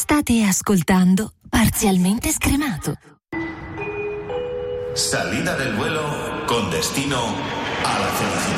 State ascoltando Parzialmente Scremato. Salida del vuelo con destino a la felicidad.